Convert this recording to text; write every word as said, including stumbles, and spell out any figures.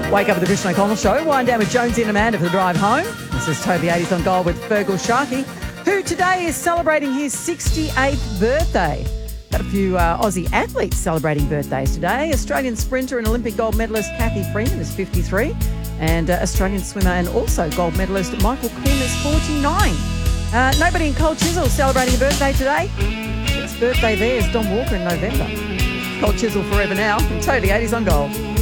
Wake up with the Christian O'Connell Show. Wind down with Jonesy and Amanda for the drive home. This is Toby eighties on Gold with Fergal Sharkey, who today is celebrating his sixty-eighth birthday. Got a few uh, Aussie athletes celebrating birthdays today. Australian sprinter and Olympic gold medalist Cathy Freeman is fifty-three. And uh, Australian swimmer and also gold medalist Michael Kim is forty-nine. Uh, nobody in Cold Chisel celebrating a birthday today. Next birthday there is Don Walker in November. Cold Chisel forever now. And Toby eighties on Gold.